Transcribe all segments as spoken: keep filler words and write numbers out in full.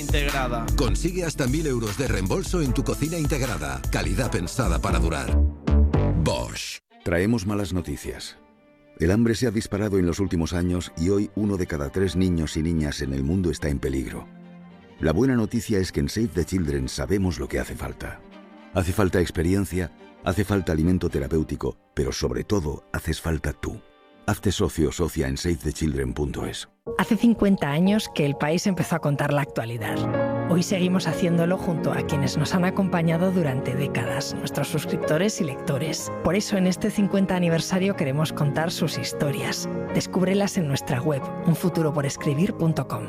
Integrada. Consigue hasta mil euros de reembolso en tu cocina integrada. Calidad pensada para durar. Bosch. Traemos malas noticias. El hambre se ha disparado en los últimos años y hoy uno de cada tres niños y niñas en el mundo está en peligro. La buena noticia es que en Save the Children sabemos lo que hace falta. Hace falta experiencia, hace falta alimento terapéutico, pero sobre todo haces falta tú. Hazte socio o socia en save the children punto es. Hace cincuenta años que El País empezó a contar la actualidad. Hoy seguimos haciéndolo junto a quienes nos han acompañado durante décadas, nuestros suscriptores y lectores. Por eso en este cincuenta aniversario queremos contar sus historias. Descúbrelas en nuestra web, un futuro por escribir punto com.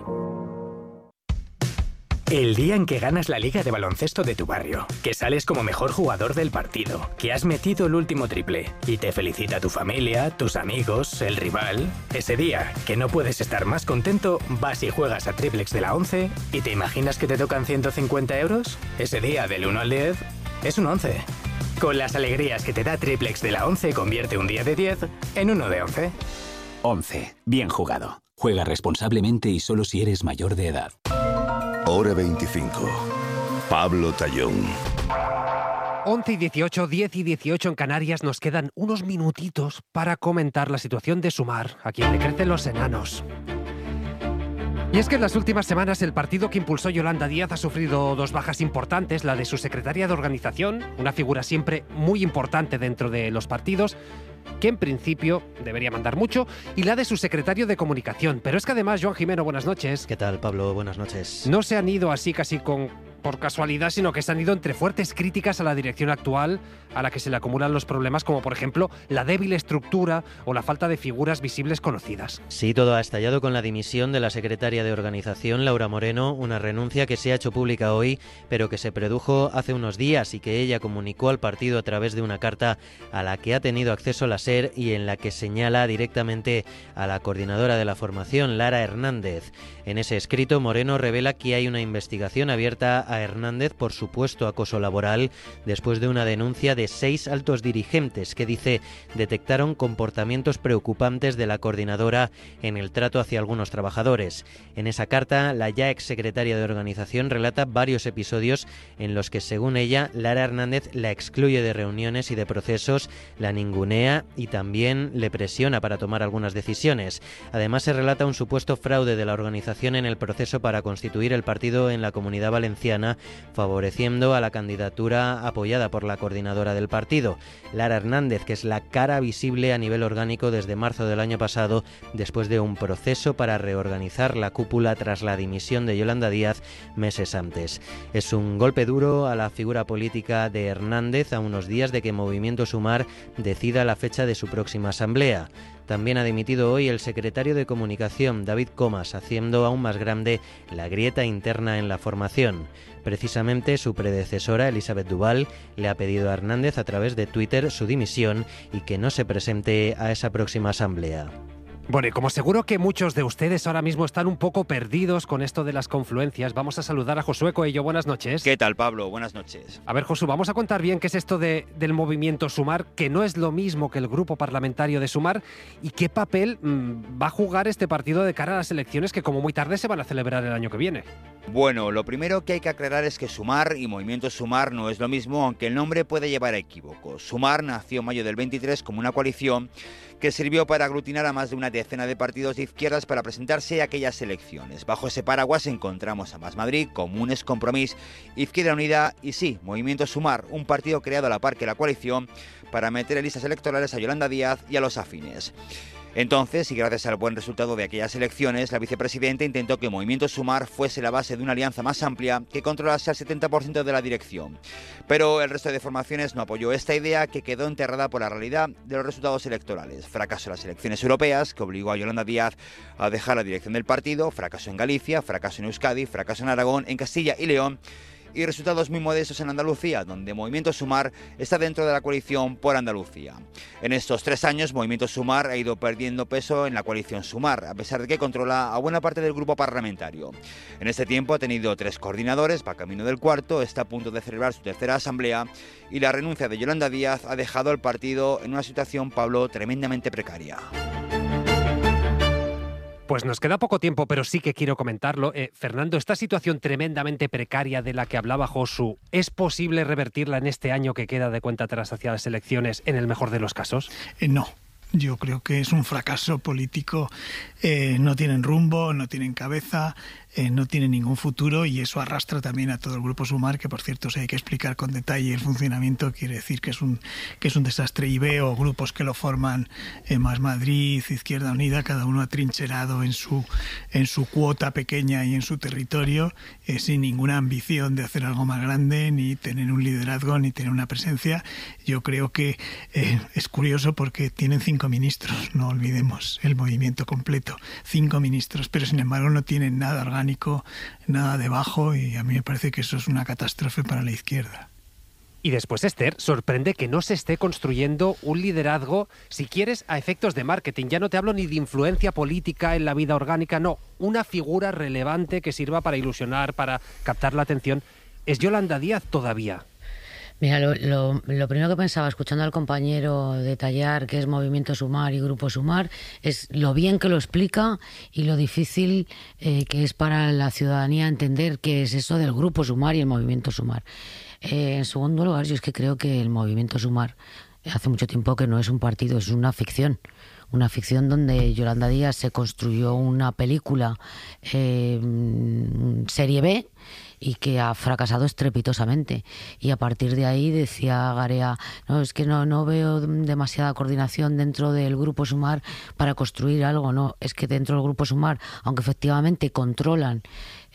El día en que ganas la liga de baloncesto de tu barrio, que sales como mejor jugador del partido, que has metido el último triple y te felicita tu familia, tus amigos, el rival. Ese día, que no puedes estar más contento, vas y juegas a Triplex de la once y te imaginas que te tocan ciento cincuenta euros. Ese día, del uno al diez, es un once. Con las alegrías que te da Triplex de la once, convierte un día de diez en uno de once. once. Bien jugado. Juega responsablemente y solo si eres mayor de edad. Hora veinticinco. Pablo Tallón. once y dieciocho, diez y dieciocho en Canarias. Nos quedan unos minutitos para comentar la situación de Sumar, a quien le crecen los enanos. Y es que en las últimas semanas el partido que impulsó Yolanda Díaz ha sufrido dos bajas importantes, la de su secretaria de organización, una figura siempre muy importante dentro de los partidos, que en principio debería mandar mucho, y la de su secretario de comunicación. Pero es que además, Joan Jimeno, buenas noches. ¿Qué tal, Pablo? Buenas noches. No se han ido así casi con, por casualidad, sino que se han ido entre fuertes críticas a la dirección actual, a la que se le acumulan los problemas, como por ejemplo la débil estructura o la falta de figuras visibles conocidas. Sí, todo ha estallado con la dimisión de la secretaria de organización, Laura Moreno, una renuncia que se ha hecho pública hoy, pero que se produjo hace unos días y que ella comunicó al partido a través de una carta a la que ha tenido acceso la SER y en la que señala directamente a la coordinadora de la formación, Lara Hernández. En ese escrito, Moreno revela que hay una investigación abierta a Hernández por supuesto acoso laboral después de una denuncia de seis altos dirigentes que dice detectaron comportamientos preocupantes de la coordinadora en el trato hacia algunos trabajadores. En esa carta, la ya exsecretaria de organización relata varios episodios en los que, según ella, Lara Hernández la excluye de reuniones y de procesos, la ningunea y también le presiona para tomar algunas decisiones. Además, se relata un supuesto fraude de la organización en el proceso para constituir el partido en la Comunidad Valenciana, favoreciendo a la candidatura apoyada por la coordinadora del partido. Lara Hernández, que es la cara visible a nivel orgánico desde marzo del año pasado, después de un proceso para reorganizar la cúpula tras la dimisión de Yolanda Díaz meses antes. Es un golpe duro a la figura política de Hernández a unos días de que Movimiento Sumar decida la fecha de su próxima asamblea. También ha dimitido hoy el secretario de Comunicación, David Comas, haciendo aún más grande la grieta interna en la formación. Precisamente su predecesora, Elisabeth Duval, le ha pedido a Hernández a través de Twitter su dimisión y que no se presente a esa próxima asamblea. Bueno, y como seguro que muchos de ustedes ahora mismo están un poco perdidos con esto de las confluencias, vamos a saludar a Josué Coello. Buenas noches. ¿Qué tal, Pablo? Buenas noches. A ver, Josu, vamos a contar bien qué es esto de, del movimiento Sumar, que no es lo mismo que el grupo parlamentario de Sumar, y qué papel mmm, va a jugar este partido de cara a las elecciones que como muy tarde se van a celebrar el año que viene. Bueno, lo primero que hay que aclarar es que Sumar y Movimiento Sumar no es lo mismo, aunque el nombre puede llevar a equívocos. Sumar nació en mayo del veintitrés como una coalición que sirvió para aglutinar a más de una decena de partidos de izquierdas para presentarse a aquellas elecciones. Bajo ese paraguas encontramos a Más Madrid, Comunes, Compromís, Izquierda Unida y sí, Movimiento Sumar, un partido creado a la par que la coalición para meter en listas electorales a Yolanda Díaz y a los afines. Entonces, y gracias al buen resultado de aquellas elecciones, la vicepresidenta intentó que Movimiento Sumar fuese la base de una alianza más amplia que controlase al setenta por ciento de la dirección. Pero el resto de formaciones no apoyó esta idea, que quedó enterrada por la realidad de los resultados electorales. Fracaso en las elecciones europeas, que obligó a Yolanda Díaz a dejar la dirección del partido, fracaso en Galicia, fracaso en Euskadi, fracaso en Aragón, en Castilla y León, y resultados muy modestos en Andalucía, donde Movimiento Sumar está dentro de la coalición por Andalucía. En estos tres años, Movimiento Sumar ha ido perdiendo peso en la coalición Sumar, a pesar de que controla a buena parte del grupo parlamentario. En este tiempo ha tenido tres coordinadores, va camino del cuarto, está a punto de celebrar su tercera asamblea, y la renuncia de Yolanda Díaz ha dejado al partido en una situación, Pablo, tremendamente precaria. Pues nos queda poco tiempo, pero sí que quiero comentarlo. Eh, Fernando, esta situación tremendamente precaria de la que hablaba Josu, ¿es posible revertirla en este año que queda de cuenta atrás hacia las elecciones en el mejor de los casos? Eh, no. Yo creo que es un fracaso político. Eh, no tienen rumbo, no tienen cabeza, eh, no tienen ningún futuro, y eso arrastra también a todo el Grupo Sumar, que por cierto, si hay que explicar con detalle el funcionamiento, quiere decir que es un que es un desastre. Y veo grupos que lo forman, eh, Más Madrid, Izquierda Unida, cada uno atrincherado en su en su cuota pequeña y en su territorio, eh, sin ninguna ambición de hacer algo más grande, ni tener un liderazgo, ni tener una presencia. Yo creo que eh, es curioso porque tienen cinco ministros, no olvidemos el movimiento completo, cinco ministros, pero sin embargo no tienen nada orgánico, nada debajo, y a mí me parece que eso es una catástrofe para la izquierda. Y después, Esther, sorprende que no se esté construyendo un liderazgo, si quieres, a efectos de marketing. Ya no te hablo ni de influencia política en la vida orgánica, no, una figura relevante que sirva para ilusionar, para captar la atención. ¿Es Yolanda Díaz todavía? Mira, lo, lo, lo primero que pensaba, escuchando al compañero detallar qué es Movimiento Sumar y Grupo Sumar, es lo bien que lo explica y lo difícil eh, que es para la ciudadanía entender qué es eso del Grupo Sumar y el Movimiento Sumar. Eh, en segundo lugar, yo es que creo que el Movimiento Sumar hace mucho tiempo que no es un partido, es una ficción. Una ficción donde Yolanda Díaz se construyó una película eh, serie B, y que ha fracasado estrepitosamente. Y a partir de ahí decía Garea, no, es que no, no veo demasiada coordinación dentro del Grupo Sumar para construir algo. No, es que dentro del Grupo Sumar, aunque efectivamente controlan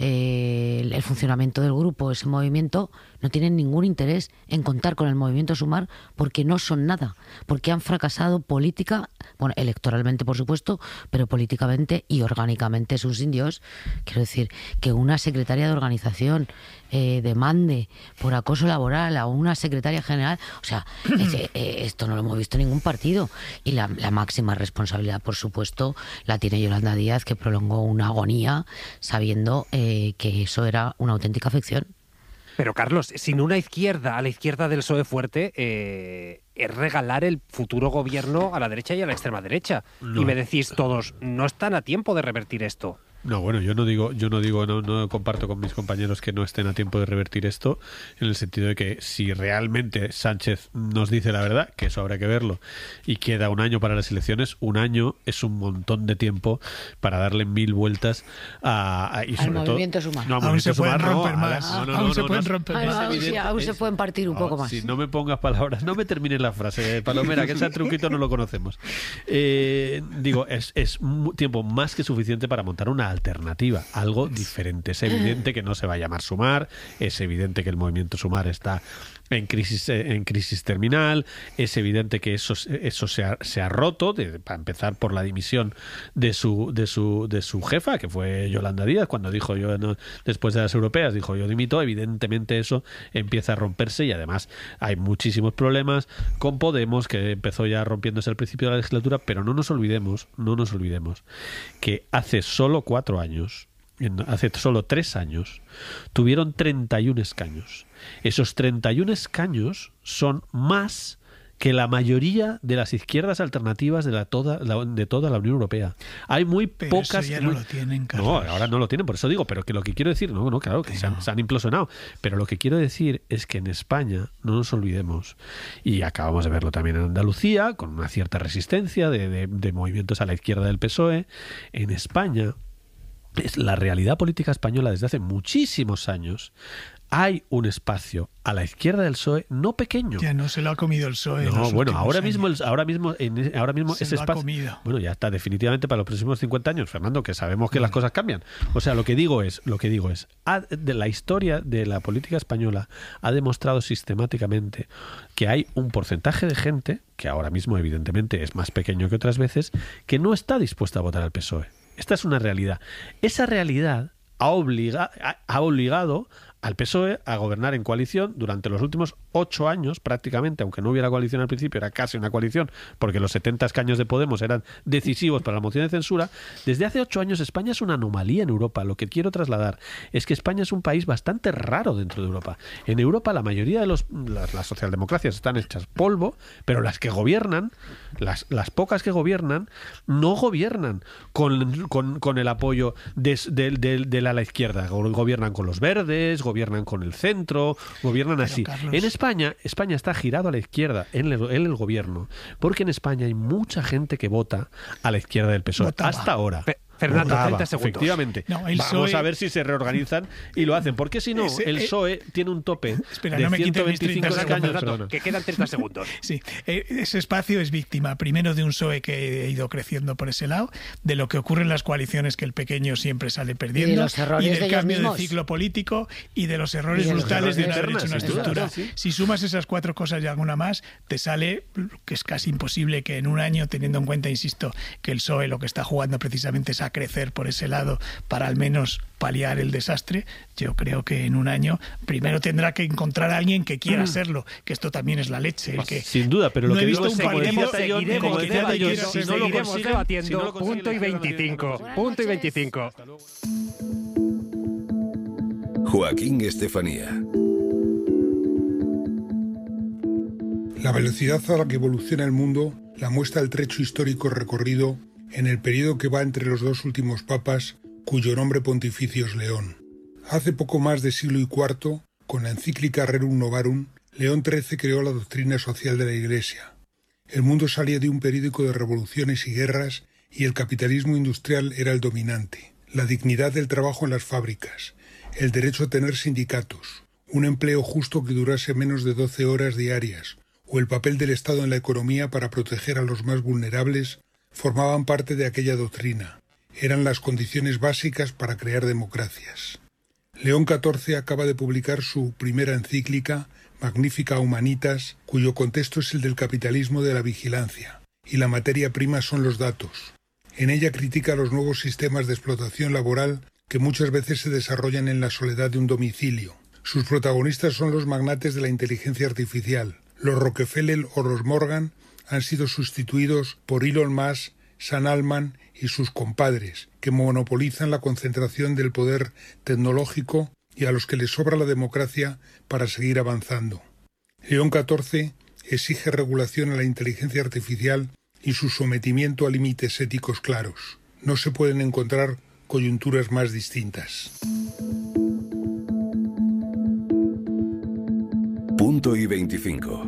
eh, el, el funcionamiento del grupo, ese movimiento, no tienen ningún interés en contar con el Movimiento Sumar, porque no son nada, porque han fracasado política, bueno, electoralmente por supuesto, pero políticamente y orgánicamente es un sin Dios. Quiero decir, que una secretaria de organización eh, demande por acoso laboral a una secretaria general, o sea, es, eh, esto no lo hemos visto en ningún partido. Y la, la máxima responsabilidad, por supuesto, la tiene Yolanda Díaz, que prolongó una agonía sabiendo eh, que eso era una auténtica ficción. Pero Carlos, sin una izquierda a la izquierda del P S O E fuerte, eh, es regalar el futuro gobierno a la derecha y a la extrema derecha. No. Y me decís todos, no están a tiempo de revertir esto. No, bueno, yo no digo, yo no digo, no, no comparto con mis compañeros que no estén a tiempo de revertir esto, en el sentido de que si realmente Sánchez nos dice la verdad, que eso habrá que verlo, y queda un año para las elecciones, un año es un montón de tiempo para darle mil vueltas a, a y sobre al todo, Movimiento Sumar. No, aún movimiento se pueden sumar, romper no, más, no, no, no, aún no, se no, pueden no, romper Ay, más. no, evidente, sí, aún se es, pueden partir un no, poco más. Si no me pongas palabras, no me termines la frase, Palomera, que ese truquito no lo conocemos. Eh, digo, es, es tiempo más que suficiente para montar una alternativa, algo diferente. Es evidente que no se va a llamar Sumar, es evidente que el movimiento Sumar está en crisis en crisis terminal, es evidente que eso eso se ha, se ha roto, de, para empezar por la dimisión de su de su de su jefa, que fue Yolanda Díaz, cuando dijo yo no, después de las europeas dijo yo dimito. Evidentemente eso empieza a romperse, y además hay muchísimos problemas con Podemos, que empezó ya rompiéndose al principio de la legislatura. Pero no nos olvidemos, no nos olvidemos que hace solo cuatro años hace solo tres años, tuvieron treinta y un escaños. Esos treinta y un escaños son más que la mayoría de las izquierdas alternativas de la toda la, de toda la Unión Europea. Hay muy pero pocas... Eso ya no muy, lo tienen, Carlos. No, ahora no lo tienen, por eso digo, pero que lo que quiero decir, no, no, claro, que se han, se han implosionado, pero lo que quiero decir es que en España, no nos olvidemos, y acabamos de verlo también en Andalucía, con una cierta resistencia de, de, de movimientos a la izquierda del P S O E, en España, es la realidad política española desde hace muchísimos años. Hay un espacio a la izquierda del P S O E no pequeño. Ya no se lo ha comido el P S O E. No, bueno, ahora mismo, el, ahora mismo, en, ahora mismo se ese lo ha espacio. Comido. Bueno, ya está definitivamente para los próximos cincuenta años, Fernando, que sabemos que bueno. las cosas cambian. O sea, lo que digo es, lo que digo es, ha, de la historia de la política española ha demostrado sistemáticamente que hay un porcentaje de gente, que ahora mismo evidentemente es más pequeño que otras veces, que no está dispuesta a votar al P S O E. Esta es una realidad. Esa realidad ha, obliga, ha obligado al P S O E a gobernar en coalición durante los últimos ocho años, prácticamente, aunque no hubiera coalición al principio, era casi una coalición, porque los setenta escaños de Podemos eran decisivos para la moción de censura. Desde hace ocho años España es una anomalía en Europa. Lo que quiero trasladar es que España es un país bastante raro dentro de Europa. En Europa la mayoría de los, las, las socialdemocracias están hechas polvo, pero las que gobiernan, las, las pocas que gobiernan, no gobiernan con, con, con el apoyo de, de, de, de la, la izquierda. Gobiernan con los verdes, gobiernan con el centro, gobiernan así. Carlos... En España, España está girado a la izquierda en el, en el gobierno, porque en España hay mucha gente que vota a la izquierda del P S O E. Votaba. Hasta ahora. Pe Fernando, treinta segundos. Efectivamente. No, Vamos P S O E... a ver si se reorganizan y lo hacen. Porque si no, ese, el P S O E eh... tiene un tope Espera, de no me ciento veinticinco escaños. Fernando, que quedan treinta segundos. Sí, ese espacio es víctima, primero, de un P S O E que ha ido creciendo por ese lado, de lo que ocurre en las coaliciones, que el pequeño siempre sale perdiendo, y, de los errores y del de cambio de ciclo político y de los errores de brutales de no haber hecho una estructura. Sí. Si sumas esas cuatro cosas y alguna más, te sale que es casi imposible que en un año, teniendo en cuenta, insisto, que el P S O E lo que está jugando precisamente es a crecer por ese lado para al menos paliar el desastre. Yo creo que en un año primero tendrá que encontrar a alguien que quiera mm. serlo, que esto también es la leche. El que Sin duda, pero lo no que he visto un seguiremos, seguiremos, seguiremos, si no seguiremos consigue, debatiendo. Si no punto y veinticinco. Punto y veinticinco. Joaquín Estefanía. La velocidad a la que evoluciona el mundo la muestra el trecho histórico recorrido en el periodo que va entre los dos últimos papas, cuyo nombre pontificio es León. Hace poco más de siglo y cuarto, con la encíclica Rerum Novarum, León trece creó la doctrina social de la Iglesia. El mundo salía de un período de revoluciones y guerras y el capitalismo industrial era el dominante. La dignidad del trabajo en las fábricas, el derecho a tener sindicatos, un empleo justo que durase menos de doce horas diarias, o el papel del Estado en la economía para proteger a los más vulnerables, formaban parte de aquella doctrina. Eran las condiciones básicas para crear democracias. León catorce acaba de publicar su primera encíclica, Magnificat Humanitas, cuyo contexto es el del capitalismo de la vigilancia, y la materia prima son los datos. En ella critica los nuevos sistemas de explotación laboral que muchas veces se desarrollan en la soledad de un domicilio. Sus protagonistas son los magnates de la inteligencia artificial. Los Rockefeller o los Morgan han sido sustituidos por Elon Musk, Sam Altman y sus compadres, que monopolizan la concentración del poder tecnológico y a los que les sobra la democracia para seguir avanzando. León catorce exige regulación a la inteligencia artificial y su sometimiento a límites éticos claros. No se pueden encontrar coyunturas más distintas. Punto y veinticinco.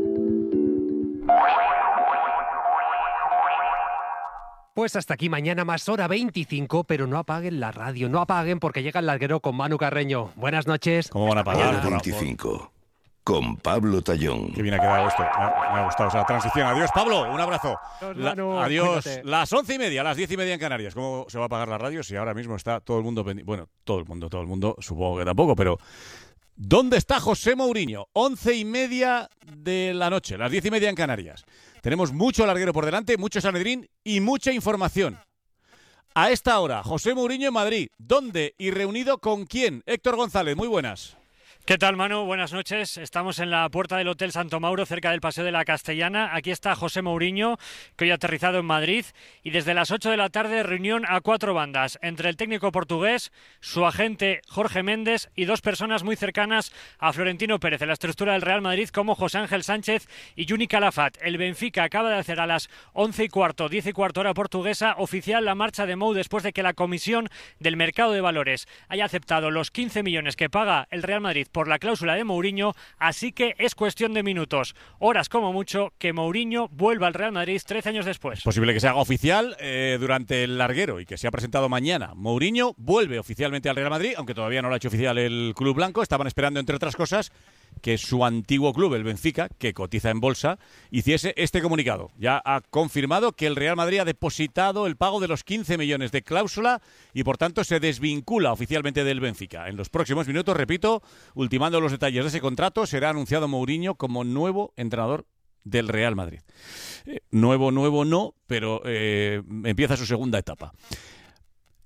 Pues hasta aquí mañana más hora veinticinco, pero no apaguen la radio, no apaguen porque llega el larguero con Manu Carreño. Buenas noches. ¿Cómo van a apagar? veinticinco. Con Pablo Tallón. Qué bien ha quedado esto. Me ha, me ha gustado esa transición. Adiós, Pablo. Un abrazo. La, adiós. Cuídate. Las once y media, las diez y media en Canarias. ¿Cómo se va a apagar la radio si ahora mismo está todo el mundo pendiente? Bueno, todo el mundo, todo el mundo, supongo que tampoco, pero ¿dónde está José Mourinho? Once y media de la noche, las diez y media en Canarias. Tenemos mucho larguero por delante, mucho Sanedrín y mucha información. A esta hora, José Mourinho en Madrid. ¿Dónde y reunido con quién? Héctor González, muy buenas. ¿Qué tal, Manu? Buenas noches. Estamos en la puerta del Hotel Santo Mauro, cerca del Paseo de la Castellana. Aquí está José Mourinho, que hoy ha aterrizado en Madrid. Y desde las ocho de la tarde, reunión a cuatro bandas, entre el técnico portugués, su agente Jorge Méndez y dos personas muy cercanas a Florentino Pérez, en la estructura del Real Madrid, como José Ángel Sánchez y Juni Calafat. El Benfica acaba de hacer a las once y cuarto, diez y cuarto hora portuguesa, oficial la marcha de Mou después de que la Comisión del Mercado de Valores haya aceptado los quince millones que paga el Real Madrid por la cláusula de Mourinho, así que es cuestión de minutos, horas como mucho, que Mourinho vuelva al Real Madrid trece años después. Posible que se haga oficial eh, durante el larguero y que sea presentado mañana. Mourinho vuelve oficialmente al Real Madrid, aunque todavía no lo ha hecho oficial el club blanco. Estaban esperando, entre otras cosas, que su antiguo club, el Benfica, que cotiza en bolsa, hiciese este comunicado. Ya ha confirmado que el Real Madrid ha depositado el pago de los quince millones de cláusula y, por tanto, se desvincula oficialmente del Benfica. En los próximos minutos, repito, ultimando los detalles de ese contrato, será anunciado Mourinho como nuevo entrenador del Real Madrid. Eh, nuevo, nuevo no, pero eh, empieza su segunda etapa.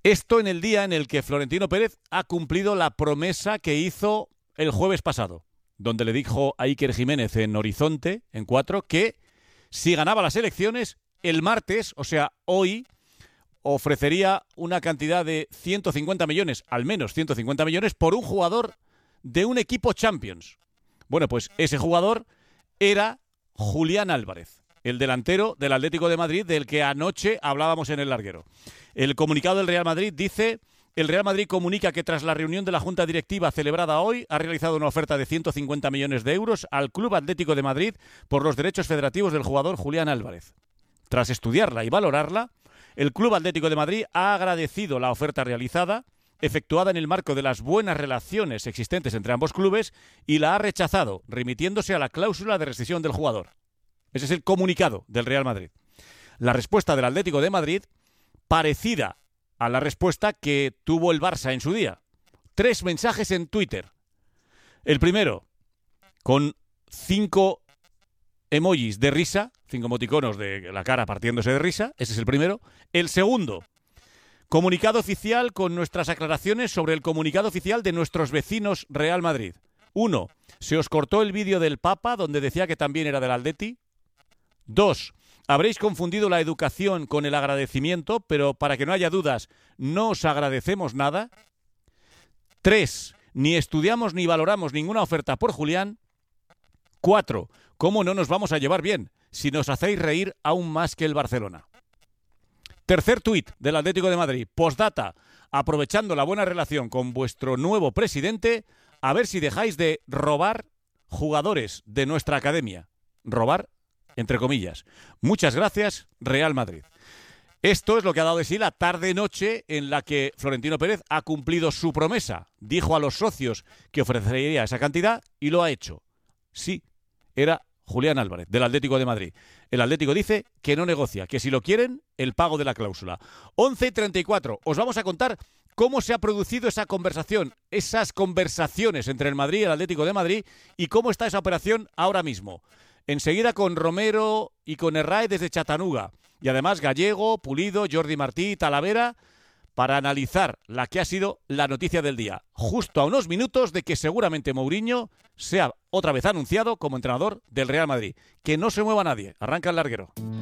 Esto en el día en el que Florentino Pérez ha cumplido la promesa que hizo el jueves pasado, donde le dijo a Iker Jiménez en Horizonte, en Cuatro, que si ganaba las elecciones, el martes, o sea, hoy, ofrecería una cantidad de ciento cincuenta millones, al menos ciento cincuenta millones, por un jugador de un equipo Champions. Bueno, pues ese jugador era Julián Álvarez, el delantero del Atlético de Madrid, del que anoche hablábamos en el larguero. El comunicado del Real Madrid dice: el Real Madrid comunica que tras la reunión de la Junta Directiva celebrada hoy, ha realizado una oferta de ciento cincuenta millones de euros al Club Atlético de Madrid por los derechos federativos del jugador Julián Álvarez. Tras estudiarla y valorarla, el Club Atlético de Madrid ha agradecido la oferta realizada, efectuada en el marco de las buenas relaciones existentes entre ambos clubes, y la ha rechazado, remitiéndose a la cláusula de rescisión del jugador. Ese es el comunicado del Real Madrid. La respuesta del Atlético de Madrid, parecida a la respuesta que tuvo el Barça en su día. Tres mensajes en Twitter. El primero, con cinco emojis de risa, cinco emoticonos de la cara partiéndose de risa, ese es el primero. El segundo, comunicado oficial con nuestras aclaraciones sobre el comunicado oficial de nuestros vecinos Real Madrid. Uno, se os cortó el vídeo del Papa donde decía que también era del Atleti. Dos, habréis confundido la educación con el agradecimiento, pero para que no haya dudas, no os agradecemos nada. Tres, ni estudiamos ni valoramos ninguna oferta por Julián. Cuatro, ¿cómo no nos vamos a llevar bien si nos hacéis reír aún más que el Barcelona? Tercer tuit del Atlético de Madrid. Postdata, aprovechando la buena relación con vuestro nuevo presidente, a ver si dejáis de robar jugadores de nuestra academia. Robar entre comillas. Muchas gracias, Real Madrid. Esto es lo que ha dado de sí la tarde-noche en la que Florentino Pérez ha cumplido su promesa. Dijo a los socios que ofrecería esa cantidad y lo ha hecho. Sí, era Julián Álvarez, del Atlético de Madrid. El Atlético dice que no negocia, que si lo quieren, el pago de la cláusula. once y treinta y cuatro. Os vamos a contar cómo se ha producido esa conversación, esas conversaciones entre el Madrid y el Atlético de Madrid y cómo está esa operación ahora mismo. Enseguida con Romero y con Herraiz desde Chattanooga. Y además Gallego, Pulido, Jordi Martí, Talavera, para analizar la que ha sido la noticia del día. Justo a unos minutos de que seguramente Mourinho sea otra vez anunciado como entrenador del Real Madrid. Que no se mueva nadie. Arranca el larguero.